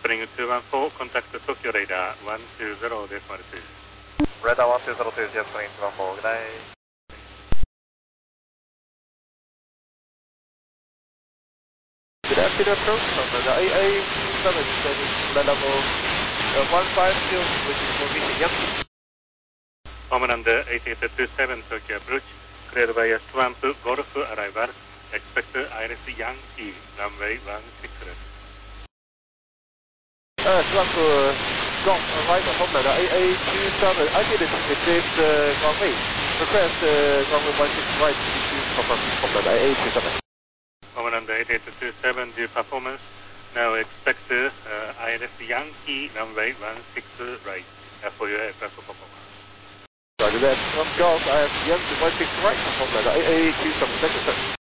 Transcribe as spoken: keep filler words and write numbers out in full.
Spring two one four, contact Tokyo Radar one two zero decimal two. Radar one two zero two, Jet Spring two one four, good night. Good afternoon, approach from the A A seven seven, level one five zero, which is for meeting Yankee. Homeland eight eight two seven, Tokyo approach, cleared by Swamp Golf arrival, expect Iris Yankee, runway one six left. Uh, Swamp uh, Golf arrival, Homeland A A two seven, I did it, it is uh, runway. Request uh, runway one six right, confirm Homeland A A two seven. Homeland eight eight two seven, due performance, now expect uh, Iris Yankee, runway one six right, uh, for your aircraft performance. Roger that, Swamp Golf, I have Yankee one six right, Homeland A A two seven, thank you sir.